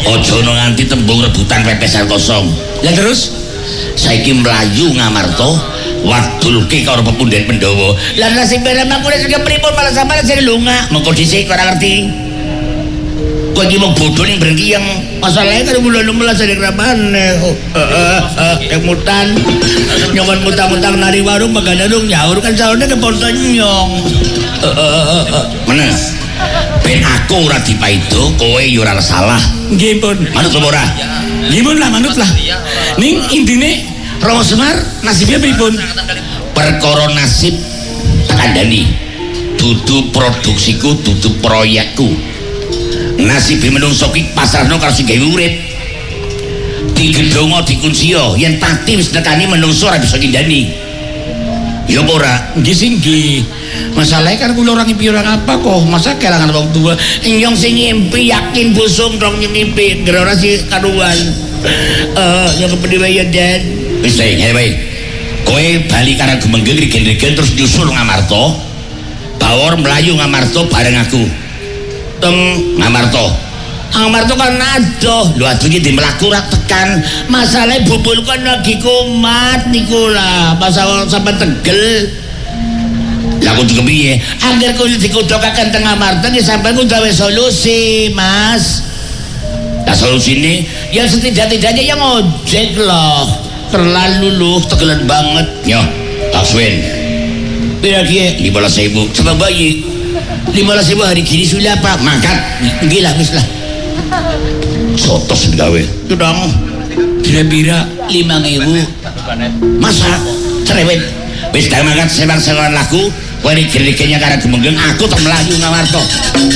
Aja ono nganti tembung rebutan pepesan kosong. Lah terus saiki mlayu ngamarta wadulke karo pepundhen Pandhawa. Lah nasib bareng aku nek pripun malah sampeyan sing lunga. Mengko dhisik ora ngerti. Kok iki mung bodho ning berhenti yang masalahnya kan bulan 16 ada kerabane. Mutan nyongon mutang-mutang nari warung magana dong nyaur kan saone ke ponton nyong. Meneh. Ben aku ora dipaido, kowe yo ora salah. nggih pun. Manut ora? Nggih pun lah manut lah. Ning intine Rama Semar nasibnya pripun? Perkara nasib kandhani. Dudu produksiku, dudu proyekku. Nasibe menungso ki pasrahno karo sing gawe urip. Digedhonga dikuncio yen pati wis nekani menungso ora bisa ngindani. Ya apa ora? Nggih sing nggih. Masalahnya kan kula ora ngimpi ora apa kok. Masa kelangan wong tua. Nyong sing ngimpi yakin busung dong ngimpi ora sih karuan. Yo kepediwe ya Den. Wis ngene wae. Kowe bali karo Gemenggeng rigen-rigen terus nyusul Ngamarta. Bawor mlayu Ngamarta bareng aku. Ngamarta kan adoh lho adoh iki mlaku ra tekan masalahe bubul kan lagi kumat niku lah pas sampe tegel lah kudu kepiye angger kudu dikudokaken teng Ngamarta ya sampean kudu gawe solusi Mas lah solusine yang setidak-tidaknya yang ojek loh terlalu luh tegelan banget yo Taswin pira kiye 15.000 coba bayi 15.000 hari gini sudah apa? Mangkat nggih lah wis lah. Sotos gawe. Itu dong. Kira-kira 5.000. Masa cerewet. Wis gawe mangkat sewang-sewangan laku, kowe iki karo Gemenggeng aku tak mlayu Ngamarta.